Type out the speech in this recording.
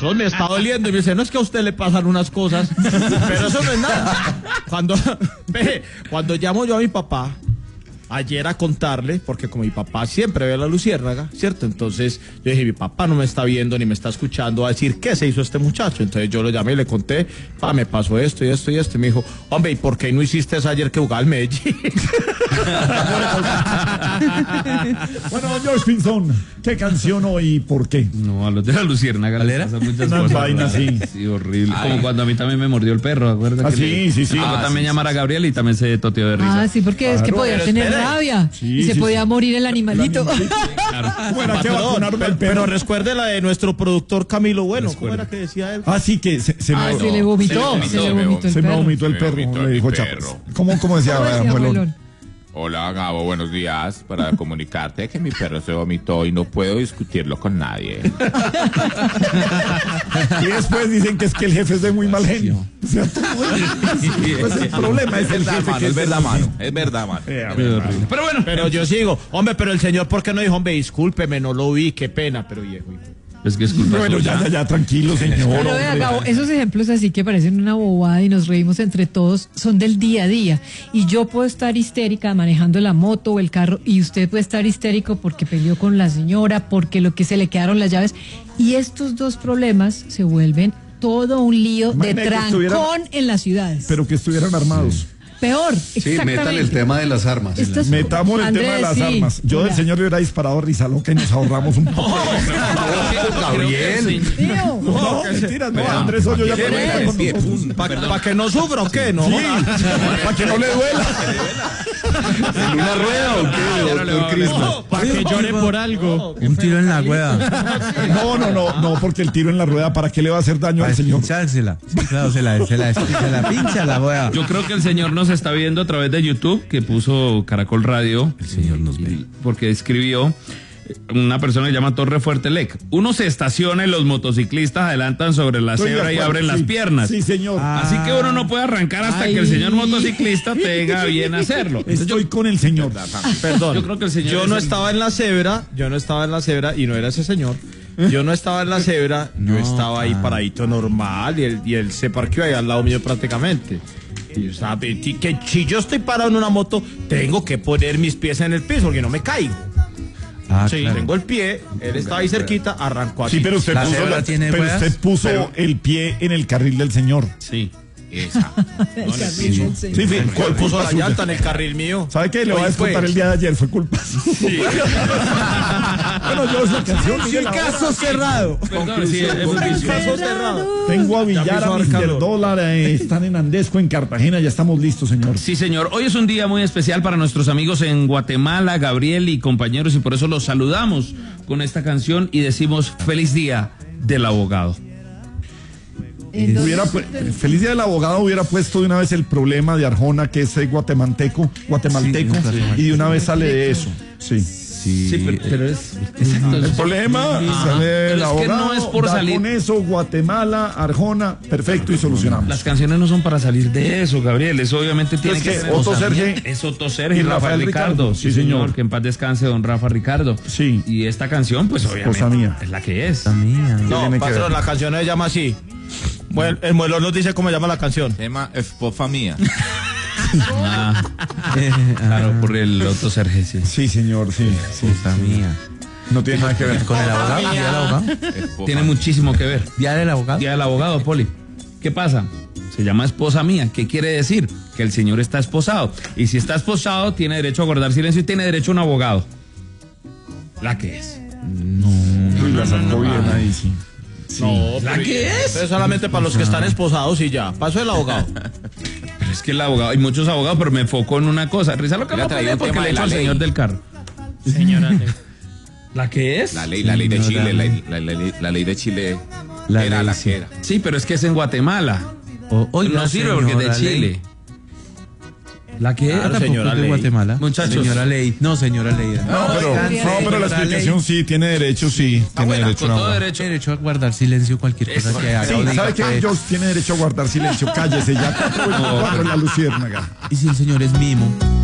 Entonces me está doliendo y me dice, no es que a usted le pasan unas cosas, pero eso no es nada. Cuando llamo yo a mi papá, ayer a contarle, porque como mi papá siempre ve a la luciérnaga, ¿cierto? Entonces yo dije, mi papá no me está viendo ni me está escuchando a decir qué se hizo este muchacho. Entonces yo lo llamé y le conté, me pasó esto y esto y esto. Y me dijo, hombre, ¿y por qué no hiciste eso ayer que jugaba al Medellín? Bueno, George Pinzón, ¿qué canción hoy y por qué? No, a los de la luciérnaga les pasan muchas cosas. Vaina, sí. Sí, horrible. Como cuando a mí también me mordió el perro, ¿acuerdas? Sí. También llamar a Gabriel y también se toteó de risa. Sí, porque es que podía tener rabia y se podía morir el animalito. Claro. Bueno, que vacunaron al perro. Pero recuerde la de nuestro productor Camilo Bueno, ¿cómo era que decía él? Sí, que se le vomitó. Se me vomitó el perro. Le dijo Chapas. ¿Cómo decía Abuelón? Hola Gabo, buenos días. Para comunicarte que mi perro se vomitó y no puedo discutirlo con nadie. Y después dicen que es que el jefe es de muy mal genio. O sea, pues el problema es el jefe. Es verdad, mano. Es verdad, mano. Pero bueno. Pero yo sigo. Hombre, pero el señor, ¿por qué no dijo, hombre, discúlpeme, no lo vi, qué pena, pero viejo? Es que es culpa Bueno, suya. ya, tranquilo, señor. Pero vea, Gabo, esos ejemplos así que parecen una bobada y nos reímos entre todos, son del día a día. Y yo puedo estar histérica manejando la moto o el carro, y usted puede estar histérico porque peleó con la señora, porque lo que se le quedaron las llaves. Y estos dos problemas se vuelven todo un lío de trancón en las ciudades. Pero que estuvieran armados. Peor, sí, exactamente. metan el tema de las armas. Metamos el tema de las armas. Yo del señor le hubiera disparado risa loca y nos ahorramos un poco. Gabriel. No, mentiras, no, Andrés Hoyo ya ¿Para que no sufra o qué? No. Para que no le duela. ¿En una rueda o qué, doctor Cristian? Para que llore por algo. Un tiro en la rueda. No, porque el tiro en la rueda, ¿para qué le va a hacer daño al señor? Pinchársela. Sí, claro, se la pincha la rueda. Yo creo que el señor nos está viendo a través de YouTube, que puso Caracol Radio. El señor nos ve. Porque escribió una persona que se llama Torre Fuerte Lec. Uno se estaciona y los motociclistas adelantan sobre la cebra y abren las piernas. Sí, señor. Así que uno no puede arrancar hasta que el señor motociclista tenga bien hacerlo. Estoy con el señor. Perdón. Yo creo que el señor Yo no estaba en la cebra y no era ese señor. Yo no estaba en la cebra, yo estaba ahí paradito normal y él se parqueó ahí al lado mío prácticamente. Y sabe que si yo estoy parado en una moto, tengo que poner mis pies en el piso porque no me caigo. Sí, claro. Tengo el pie, él estaba ahí cerquita, arrancó así. Sí, pero usted puso el pie en el carril del señor. Sí. Esa. ¿Cuál puso la llanta en el carril mío? ¿Sabe qué? Le voy a descontar el día de ayer, fue culpa. Sí. Bueno, yo la canción. Caso cerrado. Caso cerrado. Tengo a Villar, a Mr. Dólar, están en Andesco, en Cartagena, ya estamos listos, señor. Sí, señor. Hoy es un día muy especial para nuestros amigos en Guatemala, Gabriel y compañeros, y por eso los saludamos con esta canción y decimos feliz día del abogado. Feliz día del abogado hubiera puesto de una vez el problema de Arjona, que es guatemalteco, y de una vez sale de eso. Sí, pero es exacto, el problema sale el abogado, es que no es por salir con eso, Guatemala, Arjona, perfecto, y solucionamos. Las canciones no son para salir de eso, Gabriel, eso obviamente tiene que ser Otto Sergio es Otto Sergio y Rafael Ricardo. Sí, señor, que en paz descanse don Rafa Ricardo. Sí. Y esta canción, pues obviamente mía. es la que es. Mía. No, patrón, la canción se llama así. Bueno, el modelo nos dice cómo se llama la canción. Se llama Esposa Mía. Claro, por el Otto Sergio. Sí, señor, sí. Puta mía. No tiene nada que ver con el abogado. ¿Día del abogado? Tiene muchísimo que ver. ¿Día del abogado? Día del abogado, Poli. ¿Qué pasa? Se llama Esposa Mía. ¿Qué quiere decir? Que el señor está esposado. Y si está esposado, tiene derecho a guardar silencio y tiene derecho a un abogado. La que es. La sacó bien ahí, sí. No, ¿la que es? Es solamente para los que están esposados y ya. Paso el abogado. Pero es que el abogado, hay muchos abogados, pero me enfoco en una cosa. Risa lo que no puede porque le echo al señor del carro. Señora. ¿La que es? La ley de Chile, la ley de Chile era la que era. Sí, pero es que es en Guatemala. Oiga, no sirve porque es de Chile. ¿La que Claro, era? señora de Guatemala. Muchachos. Señora Ley. No, señora Ley. pero la explicación sí, tiene derecho, sí. Tiene derecho con a todo derecho. Derecho a guardar silencio cualquier cosa que haga. Sí, ¿sabe qué? Dios tiene derecho a guardar silencio. Cállese ya. 4:24 en la luciérnaga. ¿Y si el señor es mimo?